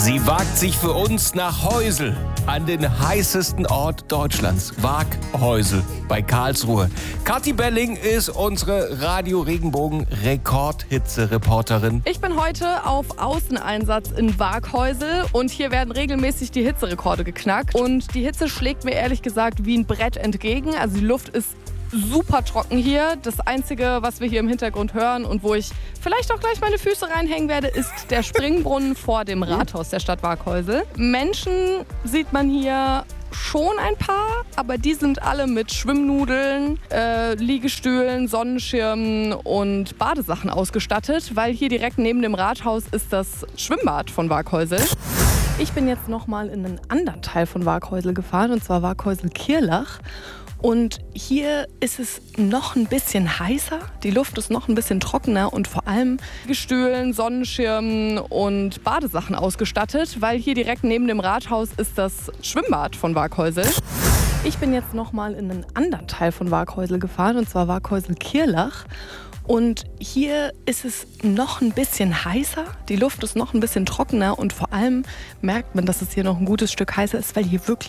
Sie wagt sich für uns nach Heusel, an den heißesten Ort Deutschlands, Waaghäusel bei Karlsruhe. Kathi Belling ist unsere Radio Regenbogen Rekordhitze-Reporterin. Ich bin heute auf Außeneinsatz in Waaghäusel und hier werden regelmäßig die Hitzerekorde geknackt. Und die Hitze schlägt mir ehrlich gesagt wie ein Brett entgegen. Also die Luft ist super trocken hier. Das Einzige, was wir hier im Hintergrund hören und wo ich vielleicht auch gleich meine Füße reinhängen werde, ist der Springbrunnen vor dem Rathaus der Stadt Waaghäusel. Menschen sieht man hier schon ein paar, aber die sind alle mit Schwimmnudeln, Liegestühlen, Sonnenschirmen und Badesachen ausgestattet, weil hier direkt neben dem Rathaus ist das Schwimmbad von Waaghäusel. Ich bin jetzt nochmal in einen anderen Teil von Waaghäusel gefahren, und zwar Waaghäusel-Kirlach. Und hier ist es noch ein bisschen heißer, die Luft ist noch ein bisschen trockener und vor allem Gestühlen, Sonnenschirmen und Badesachen ausgestattet, weil hier direkt neben dem Rathaus ist das Schwimmbad von Waaghäusel. Ich bin jetzt nochmal in einen anderen Teil von Waaghäusel gefahren, und zwar Waaghäusel-Kirlach. Und hier ist es noch ein bisschen heißer, die Luft ist noch ein bisschen trockener und vor allem merkt man, dass es hier noch ein gutes Stück heißer ist, weil hier wirklich